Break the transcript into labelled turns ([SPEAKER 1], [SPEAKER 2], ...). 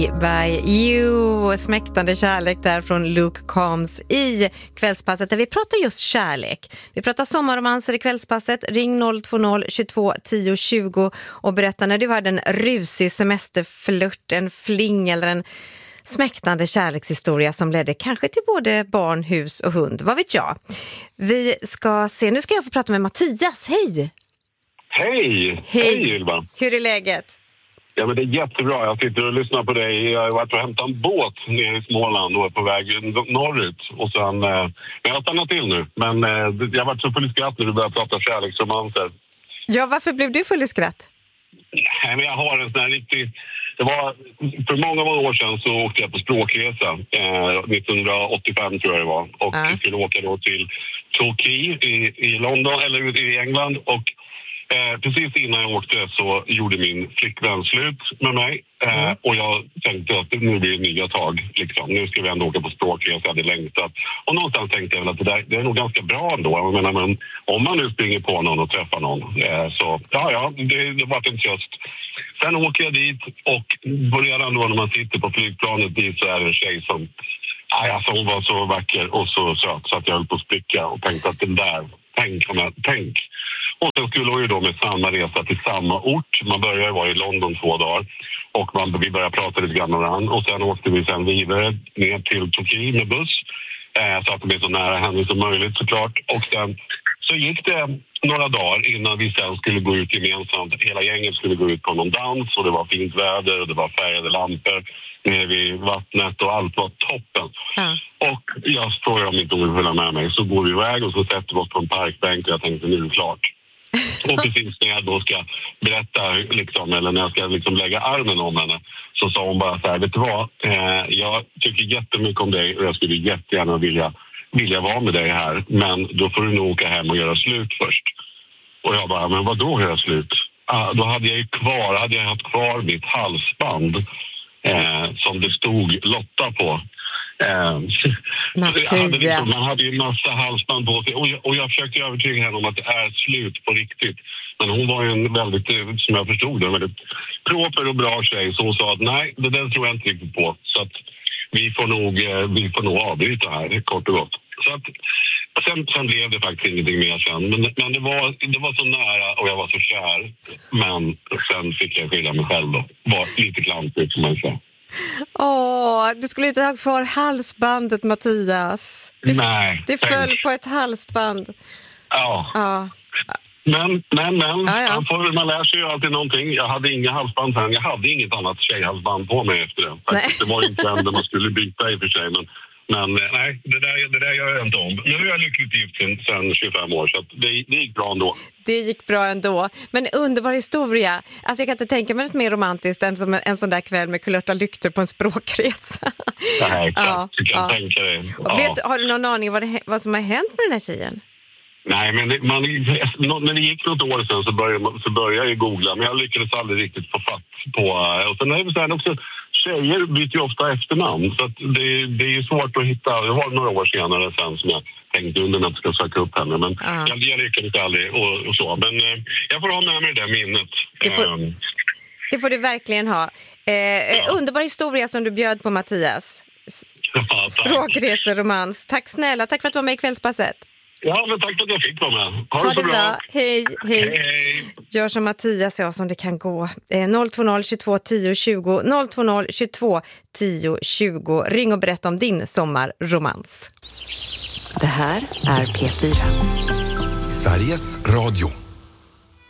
[SPEAKER 1] By You, smäktande kärlek där från Luke Combs i Kvällspasset där vi pratar just kärlek. Vi pratar sommarromanser i Kvällspasset. Ring 020 22 10 20 och berätta när du hade en rusig semesterflört, en fling eller en smäktande kärlekshistoria som ledde kanske till både barn, hus och hund. Vad vet jag? Vi ska se, nu ska jag få prata med Mattias. Hej!
[SPEAKER 2] Hej! Hej Ylva!
[SPEAKER 1] Hur är läget?
[SPEAKER 2] Ja, men det är jättebra. Jag sitter och lyssnar på dig. Jag har varit och hämtat en båt nere i Småland och är på väg norrut. Och sen, men jag har stannat till nu. Men jag har varit så full i skratt när du började prata kärleksromanser.
[SPEAKER 1] Ja, varför blev du full i skratt?
[SPEAKER 2] Nej, men jag har en sån här riktig... Det var, för många år sedan så åkte jag på språkresa. 1985 tror jag det var. Och jag skulle åka då till Torquay i London, eller i England. Och precis innan jag åkte så gjorde min flickvän slut med mig. Och jag tänkte att nu blir det nya tag. Liksom. Nu ska vi ändå åka på språkresa, jag hade längtat. Och någonstans tänkte jag väl att det är nog ganska bra ändå. Jag menar, men om man nu springer på någon och träffar någon. Så det var en tröst. Sen åker jag dit och redan då när man sitter på flygplanet dit så är det en tjej som... Alltså hon var så vacker och så söt så att jag höll på att spricka och tänkte att den där, tänk. Och sen skulle hon ju då med samma resa till samma ort. Man började vara i London 2 dagar och vi började prata lite grann med varandra. Och sen åkte vi sen vidare ner till Torquay med buss. Så att det blev så nära henne som möjligt såklart. Och sen så gick det några dagar innan vi sen skulle gå ut gemensamt. Hela gänget skulle gå ut på någon dans och det var fint väder och det var färgade lampor nere vid vattnet och allt var toppen. Och jag frågade om inte hon vill följa med mig. Så går vi iväg och så sätter vi oss på en parkbänk och jag tänkte nu är det klart. Och precis när jag då ska berätta liksom, eller när jag ska liksom lägga armen om henne så sa hon bara så här, vet du vad? Jag tycker jättemycket om dig och jag skulle jättegärna vilja vara med dig här. Men då får du nog åka hem och göra slut först. Och jag bara, men vad då göra slut? Då hade jag haft kvar mitt halsband som det stod Lotta på. Man hade ju en massa halsband på sig och jag försökte övertyga henne om att det är slut på riktigt. Men hon var ju en väldigt, som jag förstod, en väldigt proper och bra tjej. Så hon sa att nej, det där tror jag inte riktigt på. Så att vi får nog avbryta här, kort och gott. Så att sen blev det faktiskt ingenting mer sen. Men det var så nära och jag var så kär. Men sen fick jag skilja mig själv då. Var lite klantigt som man säger.
[SPEAKER 1] Du skulle inte ha kvar halsbandet, Mattias. Det föll på ett halsband.
[SPEAKER 2] Ja. Men man lär sig ju alltid någonting. Jag hade inga halsband sen. Jag hade inget annat tjejhalsband på mig efter det. Det var inte ändå man skulle byta i och för sig. Men nej, det där gör jag inte om. Nu är jag lyckligt gift sen 25 år så att det gick bra ändå.
[SPEAKER 1] Det gick bra ändå. Men underbar historia. Alltså jag kan inte tänka mig något mer romantiskt än som en sån där kväll med kulörta lyktor på en språkresa.
[SPEAKER 2] Nej, exakt. Du kan tänka dig.
[SPEAKER 1] Har du någon aning vad som har hänt med den här tjejen?
[SPEAKER 2] Nej, men när det gick något år sedan så började jag googla. Men jag lyckades aldrig riktigt få fatt på... Och sen är det så här också... Tjejer byter ju ofta efternamn så att det är ju svårt att hitta. Jag var några år senare sen som jag tänkte under att jag ska söka upp henne. Men jag lyckades aldrig och så. Men jag får ha med mig det där minnet.
[SPEAKER 1] Det får du verkligen ha. Underbar historia som du bjöd på, Mattias. Språkreseromans. Tack snälla, tack för att du var med i Kvällspasset.
[SPEAKER 2] Ja, men tack för att jag fick vara med.
[SPEAKER 1] Ha det så bra. Hej. Gör som Mattias, som det kan gå. 020 22 10 20. 020 22 10 20. Ring och berätta om din sommarromans.
[SPEAKER 3] Det här är P4.
[SPEAKER 4] Sveriges Radio.